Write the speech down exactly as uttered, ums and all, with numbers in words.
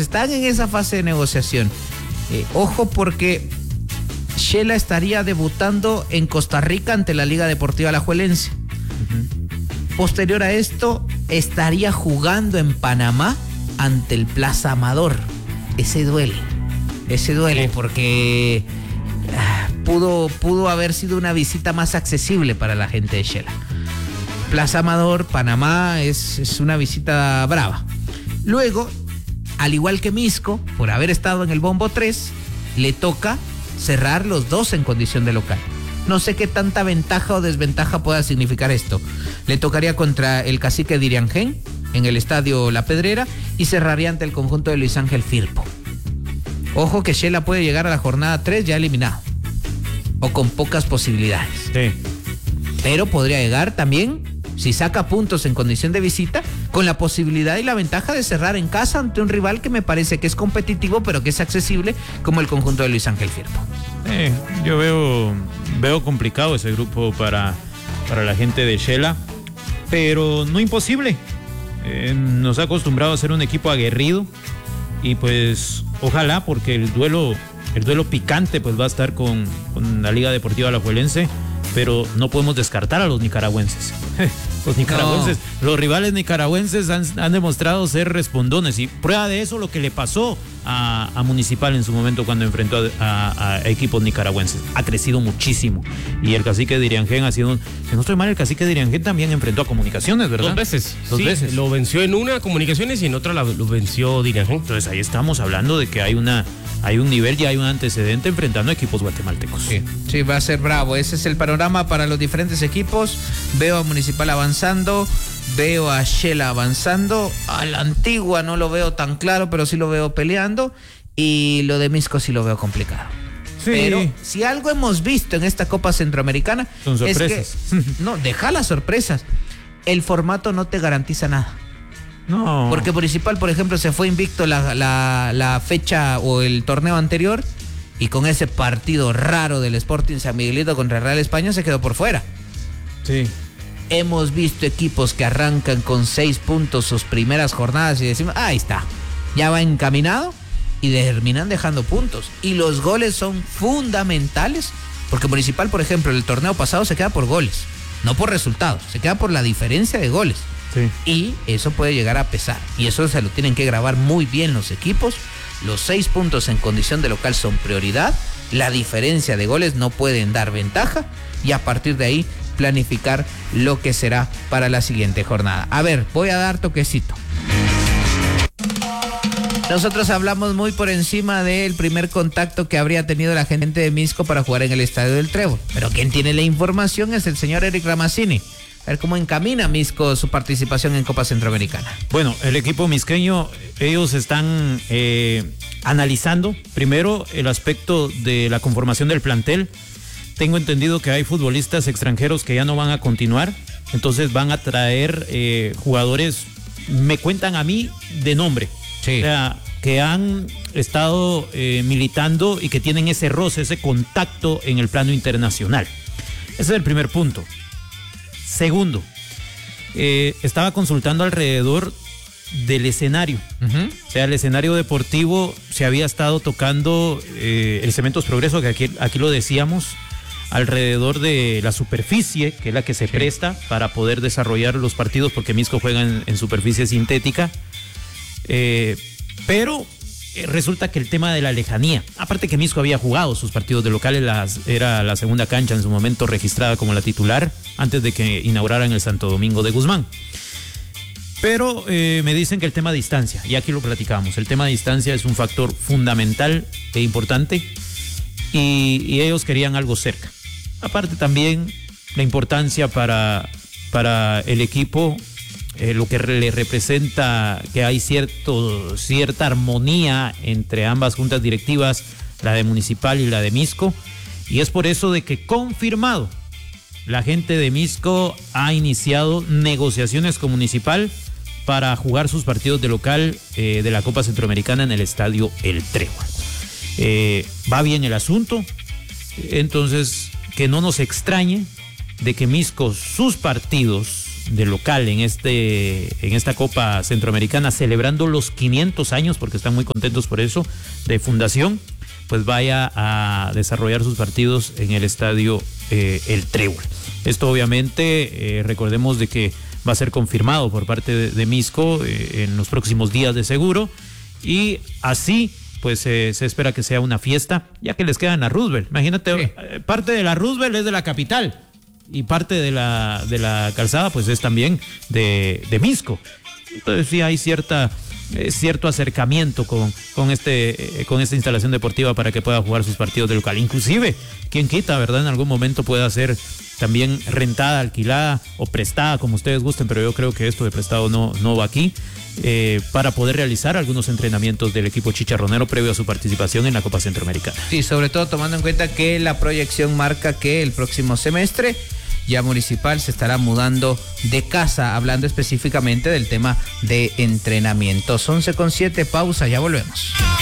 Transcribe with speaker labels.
Speaker 1: están en esa fase de negociación. Eh, ojo porque Shela estaría debutando en Costa Rica ante la Liga Deportiva Alajuelense. Uh-huh. Posterior a esto, estaría jugando en Panamá ante el Plaza Amador. Ese duele, ese duele porque uh, pudo, pudo haber sido una visita más accesible para la gente de Shela. Plaza Amador, Panamá, es, es una visita brava. Luego, al igual que Misco, por haber estado en el Bombo tres, le toca cerrar los dos en condición de local. No sé qué tanta ventaja o desventaja pueda significar esto. Le tocaría contra el Cacique de Iriangén en el estadio La Pedrera y cerraría ante el conjunto de Luis Ángel Firpo. Ojo que Shela puede llegar a la jornada tres ya eliminado o con pocas posibilidades.
Speaker 2: Sí.
Speaker 1: Pero podría llegar también, si saca puntos en condición de visita, con la posibilidad y la ventaja de cerrar en casa ante un rival que me parece que es competitivo pero que es accesible, como el conjunto de Luis Ángel Firpo.
Speaker 2: Eh, yo veo, veo complicado ese grupo para, para la gente de Shela, pero no imposible. Eh, nos ha acostumbrado a ser un equipo aguerrido y pues ojalá, porque el duelo, el duelo picante pues va a estar con, con la Liga Deportiva Alajuelense, pero no podemos descartar a los nicaragüenses. Los nicaragüenses, no. Los rivales nicaragüenses han, han demostrado ser respondones y prueba de eso lo que le pasó a, a Municipal en su momento cuando enfrentó a, a, a equipos nicaragüenses. Ha crecido muchísimo y el Cacique de Iriangén ha sido, si no estoy mal, el Cacique de Iriangén también enfrentó a Comunicaciones, ¿verdad?
Speaker 3: Dos veces.
Speaker 2: Dos
Speaker 3: sí,
Speaker 2: veces.
Speaker 3: Lo venció en una Comunicaciones y en otra la, lo venció Iriangén.
Speaker 2: Entonces ahí estamos hablando de que hay una hay un nivel y hay un antecedente enfrentando a equipos guatemaltecos.
Speaker 1: Sí, sí, va a ser bravo. Ese es el panorama para los diferentes equipos. Veo a Municipal avanzando, veo a Shela avanzando, a la Antigua no lo veo tan claro, pero sí lo veo peleando, y lo de Misco sí lo veo complicado. Sí. Pero si algo hemos visto en esta Copa Centroamericana
Speaker 2: son sorpresas.
Speaker 1: Es que, no, deja las sorpresas. El formato no te garantiza nada.
Speaker 2: No.
Speaker 1: Porque Municipal, por ejemplo, se fue invicto la, la, la fecha o el torneo anterior y con ese partido raro del Sporting San Miguelito contra el Real España se quedó por fuera.
Speaker 2: Sí.
Speaker 1: Hemos visto equipos que arrancan con seis puntos sus primeras jornadas y decimos, ah, ahí está, ya va encaminado, y terminan dejando puntos. Y los goles son fundamentales, porque Municipal, por ejemplo, el torneo pasado se queda por goles, no por resultados, se queda por la diferencia de goles.
Speaker 2: Sí.
Speaker 1: Y eso puede llegar a pesar, y eso se lo tienen que grabar muy bien los equipos. Los seis puntos en condición de local son prioridad, la diferencia de goles no pueden dar ventaja, y a partir de ahí planificar lo que será para la siguiente jornada. A ver, voy a dar toquecito. Nosotros hablamos muy por encima del primer contacto que habría tenido la gente de Misco para jugar en el Estadio del Trébol, pero quien tiene la información es el señor Eric Ramazzini. A ver cómo encamina Misco su participación en Copa Centroamericana.
Speaker 2: Bueno, el equipo misqueño, ellos están eh, analizando primero el aspecto de la conformación del plantel. Tengo entendido que hay futbolistas extranjeros que ya no van a continuar, entonces van a traer eh, jugadores, me cuentan a mí, de nombre.
Speaker 1: Sí.
Speaker 2: O sea, que han estado eh, militando y que tienen ese roce, ese contacto en el plano internacional. Ese es el primer punto. Segundo, eh, estaba consultando alrededor del escenario. Uh-huh. O sea, el escenario deportivo se había estado tocando eh, el Cementos Progreso, que aquí, aquí lo decíamos, alrededor de la superficie, que es la que se sí. presta para poder desarrollar los partidos, porque Misco juega en, en superficie sintética. Eh, pero eh, resulta que el tema de la lejanía, aparte que Misco había jugado sus partidos de locales, las, era la segunda cancha en su momento registrada como la titular, antes de que inauguraran el Santo Domingo de Guzmán. Pero eh, me dicen que el tema de distancia, y aquí lo platicamos, el tema de distancia es un factor fundamental e importante, y, y ellos querían algo cerca. Aparte también la importancia para, para el equipo, eh, lo que le representa que hay cierto, cierta armonía entre ambas juntas directivas, la de Municipal y la de Misco, y es por eso de que confirmado, la gente de Misco ha iniciado negociaciones con Municipal para jugar sus partidos de local eh, de la Copa Centroamericana en el Estadio El Trébol. Eh, va bien el asunto, entonces que no nos extrañe de que Misco sus partidos de local en este en esta Copa Centroamericana, celebrando los quinientos años, porque están muy contentos por eso, de fundación, pues vaya a desarrollar sus partidos en el estadio eh, El Trébol. Esto obviamente, eh, recordemos de que va a ser confirmado por parte de, de Misco eh, en los próximos días de seguro, y así pues eh, se espera que sea una fiesta, ya que les quedan a Roosevelt. Imagínate, sí. eh, parte de la Roosevelt es de la capital, y parte de la, de la calzada pues es también de, de Misco. Entonces sí hay cierta, eh, cierto acercamiento con, con, este, eh, con esta instalación deportiva para que pueda jugar sus partidos de local. Inclusive, quien quita, ¿verdad? En algún momento pueda ser también rentada, alquilada o prestada, como ustedes gusten, pero yo creo que esto de prestado no, no va aquí, eh, para poder realizar algunos entrenamientos del equipo chicharronero previo a su participación en la Copa Centroamericana.
Speaker 1: Sí, sobre todo tomando en cuenta que la proyección marca que el próximo semestre ya Municipal se estará mudando de casa, hablando específicamente del tema de entrenamientos. once con siete, pausa, ya volvemos.